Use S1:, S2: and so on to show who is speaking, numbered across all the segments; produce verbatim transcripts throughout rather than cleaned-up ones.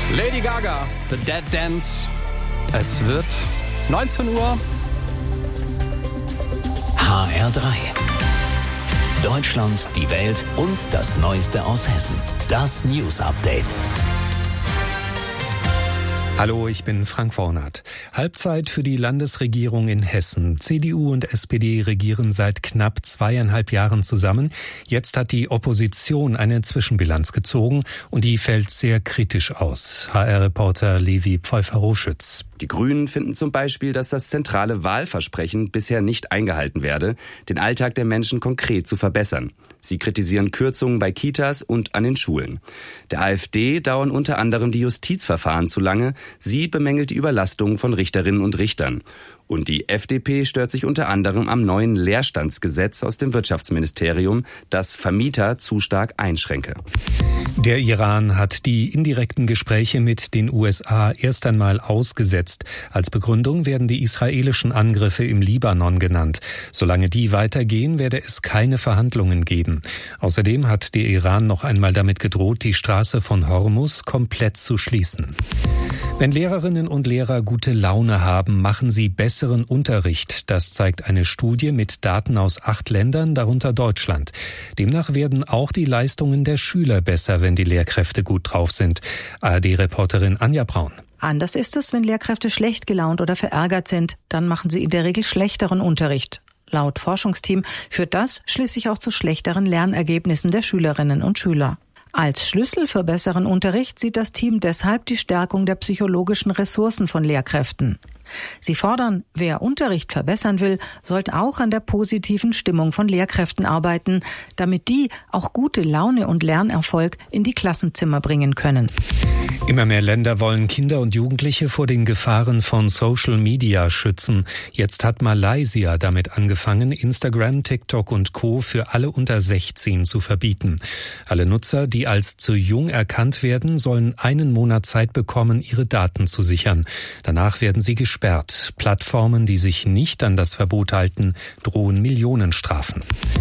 S1: Lady Gaga, The Dead Dance. Es wird neunzehn Uhr.
S2: H R drei. Deutschland, die Welt und das Neueste aus Hessen. Das News Update.
S3: Hallo, ich bin Frank Wornert. Halbzeit für die Landesregierung in Hessen. C D U und S P D regieren seit knapp zweieinhalb Jahren zusammen. Jetzt hat die Opposition eine Zwischenbilanz gezogen und die fällt sehr kritisch aus. H R-Reporter Levi Pfeiffer-Roschütz.
S4: Die Grünen finden zum Beispiel, dass das zentrale Wahlversprechen bisher nicht eingehalten werde, den Alltag der Menschen konkret zu verbessern. Sie kritisieren Kürzungen bei Kitas und an den Schulen. Der AfD dauern unter anderem die Justizverfahren zu lange. Sie bemängelt die Überlastung von Richterinnen und Richtern. Und die F D P stört sich unter anderem am neuen Leerstandsgesetz aus dem Wirtschaftsministerium, das Vermieter zu stark einschränke.
S3: Der Iran hat die indirekten Gespräche mit den U S A erst einmal ausgesetzt. Als Begründung werden die israelischen Angriffe im Libanon genannt. Solange die weitergehen, werde es keine Verhandlungen geben. Außerdem hat der Iran noch einmal damit gedroht, die Straße von Hormuz komplett zu schließen. Wenn Lehrerinnen und Lehrer gute Laune haben, machen sie besseren Unterricht. Das zeigt eine Studie mit Daten aus acht Ländern, darunter Deutschland. Demnach werden auch die Leistungen der Schüler besser, wenn die Lehrkräfte gut drauf sind. A R D-Reporterin Anja Braun.
S5: Anders ist es, wenn Lehrkräfte schlecht gelaunt oder verärgert sind. Dann machen sie in der Regel schlechteren Unterricht. Laut Forschungsteam führt das schließlich auch zu schlechteren Lernergebnissen der Schülerinnen und Schüler. Als Schlüssel für besseren Unterricht sieht das Team deshalb die Stärkung der psychologischen Ressourcen von Lehrkräften. Sie fordern, wer Unterricht verbessern will, sollte auch an der positiven Stimmung von Lehrkräften arbeiten, damit die auch gute Laune und Lernerfolg in die Klassenzimmer bringen können.
S3: Immer mehr Länder wollen Kinder und Jugendliche vor den Gefahren von Social Media schützen. Jetzt hat Malaysia damit angefangen, Instagram, TikTok und Co. für alle unter sechzehn zu verbieten. Alle Nutzer, die als zu jung erkannt werden, sollen einen Monat Zeit bekommen, ihre Daten zu sichern. Danach werden sie gesperrt. Plattformen, die sich nicht an das Verbot halten, drohen Millionenstrafen.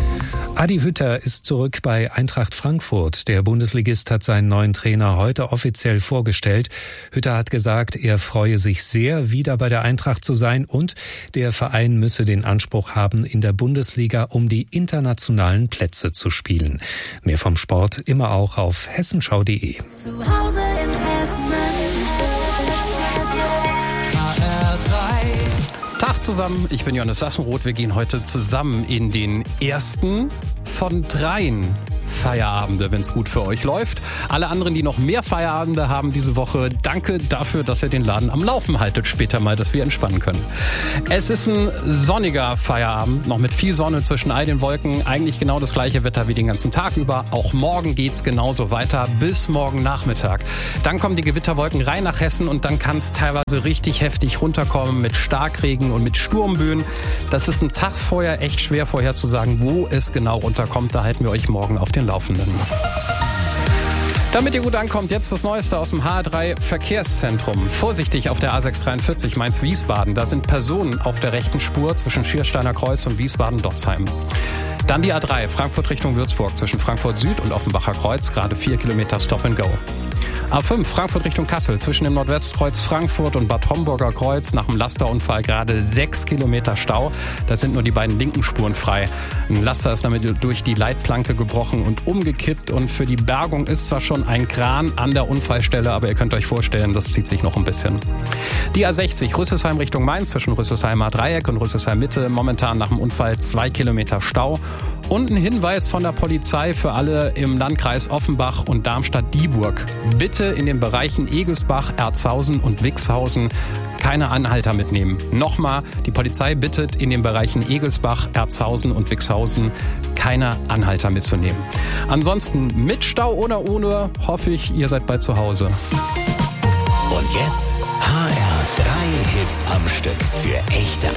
S3: Adi Hütter ist zurück bei Eintracht Frankfurt. Der Bundesligist hat seinen neuen Trainer heute offiziell vorgestellt. Hütter hat gesagt, er freue sich sehr, wieder bei der Eintracht zu sein und der Verein müsse den Anspruch haben, in der Bundesliga um die internationalen Plätze zu spielen. Mehr vom Sport immer auch auf hessenschau punkt de.
S6: Zu Hause in Hessen.
S1: Tag zusammen, ich bin Johannes Sassenroth. Wir gehen heute zusammen in den ersten von dreien Feierabende, wenn es gut für euch läuft. Alle anderen, die noch mehr Feierabende haben diese Woche, danke dafür, dass ihr den Laden am Laufen haltet später mal, dass wir entspannen können. Es ist ein sonniger Feierabend, noch mit viel Sonne zwischen all den Wolken. Eigentlich genau das gleiche Wetter wie den ganzen Tag über. Auch morgen geht's genauso weiter bis morgen Nachmittag. Dann kommen die Gewitterwolken rein nach Hessen und dann kann es teilweise richtig heftig runterkommen mit Starkregen und mit Sturmböen. Das ist ein Tag vorher echt schwer vorherzusagen, wo es genau runterkommt. Da halten wir euch morgen auf den Laufenden. Damit ihr gut ankommt, jetzt das Neueste aus dem H R drei Verkehrszentrum. Vorsichtig auf der A sechs dreiundvierzig Mainz-Wiesbaden. Da sind Personen auf der rechten Spur zwischen Schiersteiner Kreuz und Wiesbaden-Dotzheim. Dann die A drei Frankfurt Richtung Würzburg zwischen Frankfurt Süd und Offenbacher Kreuz, gerade vier Kilometer Stop and Go. A fünf Frankfurt Richtung Kassel zwischen dem Nordwestkreuz Frankfurt und Bad Homburger Kreuz nach dem Lasterunfall gerade sechs Kilometer Stau. Da sind nur die beiden linken Spuren frei. Ein Laster ist damit durch die Leitplanke gebrochen und umgekippt und für die Bergung ist zwar schon ein Kran an der Unfallstelle, aber ihr könnt euch vorstellen, das zieht sich noch ein bisschen. Die A sechzig Rüsselsheim Richtung Mainz zwischen Rüsselsheimer Dreieck und Rüsselsheim Mitte momentan nach dem Unfall zwei Kilometer Stau. Und ein Hinweis von der Polizei für alle im Landkreis Offenbach und Darmstadt-Dieburg. Bitte in den Bereichen Egelsbach, Erzhausen und Wixhausen keine Anhalter mitnehmen. Nochmal, die Polizei bittet in den Bereichen Egelsbach, Erzhausen und Wixhausen keine Anhalter mitzunehmen. Ansonsten mit Stau oder ohne, hoffe ich, ihr seid bald zu Hause.
S2: Und jetzt H R drei Hits am Stück für echte